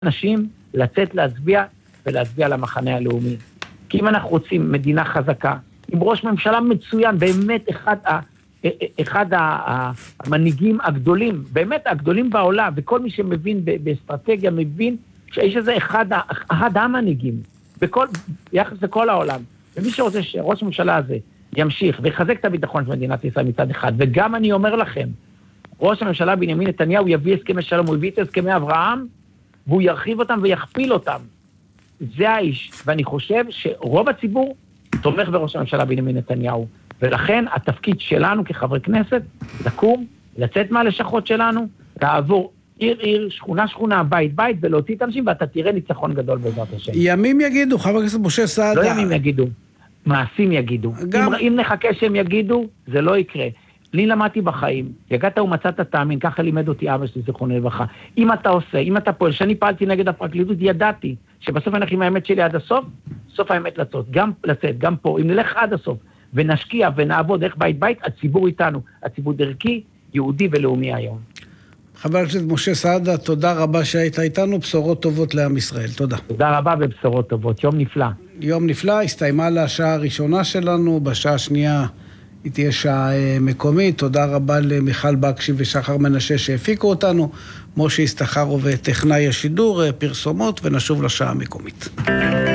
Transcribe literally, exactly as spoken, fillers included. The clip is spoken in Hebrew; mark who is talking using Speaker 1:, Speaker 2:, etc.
Speaker 1: אנשים לצאת להצביע ולהצביע למחנה הלאומי. כי אם אנחנו רוצים מדינה חזקה, עם ראש ממשלה מצוין, באמת אחד, ה, אחד המנהיגים הגדולים, באמת הגדולים בעולם, וכל מי שמבין באסטרטגיה מבין שהאיש הזה אחד, אחד המנהיגים, בכל, ביחס לכל העולם. ומי שרוצה שראש הממשלה הזה ימשיך ויחזק את הביטחון של מדינת ישראל מצד אחד, וגם אני אומר לכם, ראש הממשלה בנימין נתניהו יביא הסכמי שלום, הוא הביא את הסכמי אברהם, והוא ירחיב אותם ויכפיל אותם. זה האיש, ואני חושב שרוב הציבור תומך בראש הממשלה בנימין נתניהו, ולכן התפקיד שלנו כחברי כנסת, לקום, לצאת מהלשכות שלנו, לעבור עיר עיר, שכונה שכונה, בית בית, ולהוציא את אנשים, ואתה תראה ניצחון גדול בעזרת השם.
Speaker 2: ימים יגידו, חבר הכנסת משה סעדה.
Speaker 1: לא ימים יגידו, מעשים יגידו. גם... אם, אם נחכה שהם יגידו, זה לא יקרה. לי למדתי בחיים, יגעת ומצאת תאמין, ככה לימד אותי אבא שלי זיכרונו לברכה. אם אתה עושה, אם אתה פועל, שאני פעלתי נגד הפרקליטות, ידעתי שבסוף אנחנו עם האמת שלי עד הסוף, סוף האמת לצאת, גם לצאת, גם פה, אם נלך עד הסוף, ונשקיע ונעבוד איך בית בית, הציבור איתנו, הציבור דרכי, יהודי ולאומי היום.
Speaker 2: חבר הכנסת משה סעדה, תודה רבה שהיית איתנו, בשורות טובות לעם ישראל, תודה.
Speaker 1: תודה רבה ובשורות טובות, יום נפלא.
Speaker 2: יום נפלא, הסתיימה לשעה הראשונה שלנו, בשעה השנייה היא תהיה שעה מקומית. תודה רבה למיכל בקשי ושחר מנשה שהפיקו אותנו, משה הסתחרו וטכנאי השידור, פרסומות, ונשוב לשעה המקומית.